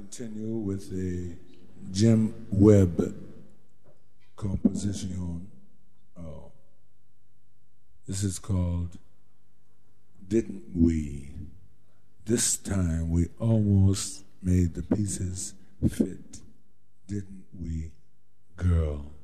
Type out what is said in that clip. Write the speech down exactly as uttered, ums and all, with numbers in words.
continue with a Jim Webb composition. Oh, this is called Didn't We? This time we almost made the pieces fit, didn't we, girl?